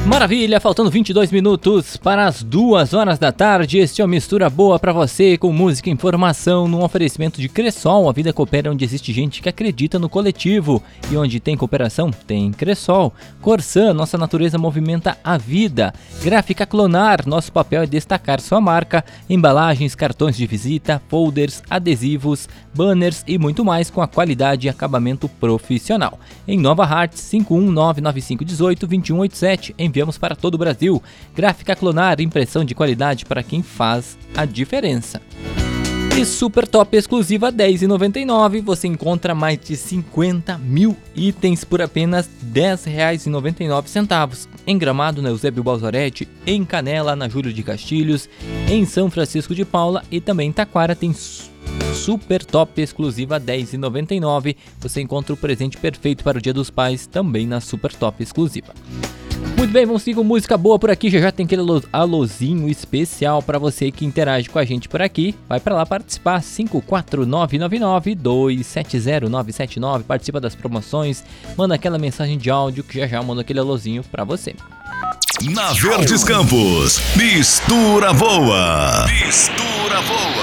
Maravilha, faltando 22 minutos para as 2 horas da tarde. Este é o Mistura Boa para você, com música e informação, num oferecimento de Cressol. A vida coopera onde existe gente que acredita no coletivo. E onde tem cooperação, tem Cressol. Corsan, nossa natureza movimenta a vida. Gráfica Clonar, nosso papel é destacar sua marca. Embalagens, cartões de visita, folders, adesivos, banners e muito mais com a qualidade e acabamento profissional. Em Nova Hartz, 51995182187. Enviamos para todo o Brasil. Gráfica Clonar, impressão de qualidade para quem faz a diferença. E Super Top exclusiva R$10,99. Você encontra mais de 50 mil itens por apenas R$10,99. Em Gramado, na Eusébio Balzoretti, em Canela, na Júlio de Castilhos, em São Francisco de Paula e também em Taquara tem Super Top exclusiva R$10,99. Você encontra o presente perfeito para o Dia dos Pais também na Super Top exclusiva. Muito bem, vamos seguir com música boa por aqui. Já tem aquele alôzinho especial para você que interage com a gente por aqui. Vai para lá participar, 54999-270-979. Participa das promoções, manda aquela mensagem de áudio que já manda aquele alôzinho para você. Na Verdes Campos, Mistura Boa. Mistura Boa.